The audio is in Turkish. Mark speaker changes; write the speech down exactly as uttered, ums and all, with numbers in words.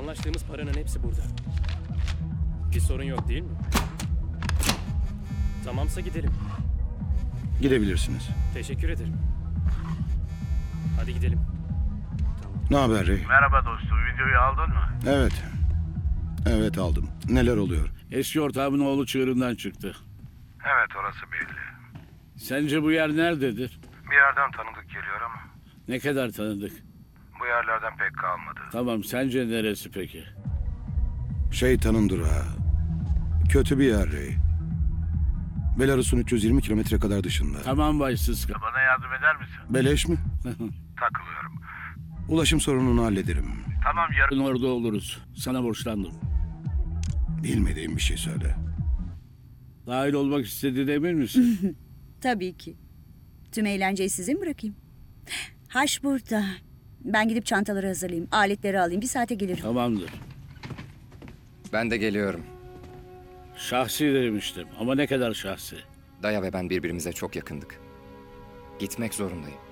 Speaker 1: Anlaştığımız paranın hepsi burada. Bir sorun yok değil mi? Tamamsa gidelim.
Speaker 2: Gidebilirsiniz.
Speaker 1: Teşekkür ederim. Hadi gidelim.
Speaker 2: Ne haber Ray?
Speaker 3: Merhaba dostum, videoyu aldın mı?
Speaker 2: Evet. Evet aldım. Neler oluyor?
Speaker 4: Eski ortağımın oğlu çığırından çıktı.
Speaker 3: Evet, orası belli.
Speaker 4: Sence bu yer nerededir?
Speaker 3: Bir yerden tanıdık geliyor ama
Speaker 4: Ne kadar tanıdık?
Speaker 3: bu yerlerden pek kalmadı.
Speaker 4: Tamam, sence neresi peki?
Speaker 2: Şeytanın durağı. Kötü bir yer Ray. Belarus'un üç yüz yirmi kilometre kadar dışında.
Speaker 4: Tamam Bay Sıska.
Speaker 3: Bana yardım eder misin?
Speaker 2: Beleş mi?
Speaker 3: Takılıyorum.
Speaker 2: Ulaşım sorununu hallederim.
Speaker 3: Tamam, yarın
Speaker 4: Yarın orada oluruz. Sana borçlandım.
Speaker 2: Bilmediğim bir şey söyle.
Speaker 4: Dahil olmak istediğine emin misin?
Speaker 5: Tabii ki. Tüm eğlenceyi size mi bırakayım? Haş burada. Ben gidip çantaları hazırlayayım. Aletleri alayım. Bir saate gelirim.
Speaker 4: Tamamdır.
Speaker 6: Ben de geliyorum.
Speaker 4: Şahsi demiştim ama ne kadar şahsi.
Speaker 6: Daya ve ben birbirimize çok yakındık. Gitmek zorundayım.